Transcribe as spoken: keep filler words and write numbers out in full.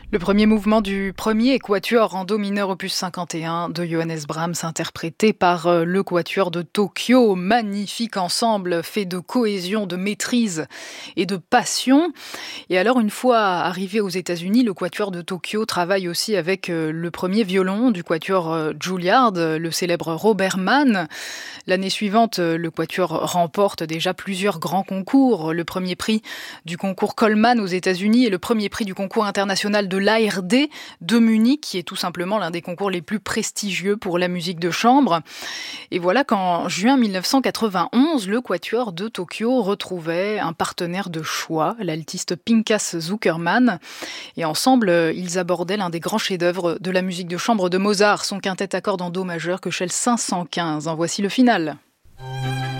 Le premier mouvement du premier quatuor en do mineur opus cinquante et un de Johannes Brahms, interprété par euh, le quatuor de Tokyo. Magnifique ensemble fait de cohésion, de maîtrise et de passion. Et alors, une fois arrivé aux États-Unis, le quatuor de Tokyo travaille aussi avec euh, le premier violon du quatuor euh, Juilliard, le célèbre Robert Mann. L'année suivante, euh, le quatuor remporte déjà plusieurs grands concours. Le premier prix du concours Coleman aux États-Unis et le premier prix du concours international de l'A R D de Munich, qui est tout simplement l'un des concours les plus prestigieux pour la musique de chambre. Et voilà qu'en juin mille neuf cent quatre-vingt-onze, le quatuor de Tokyo retrouvait un partenaire de choix, l'altiste Pinkas Zukerman. Et ensemble, ils abordaient l'un des grands chefs-d'œuvre de la musique de chambre de Mozart, son quintet à cordes en do majeur, Köchel cinq cent quinze. En voici le final.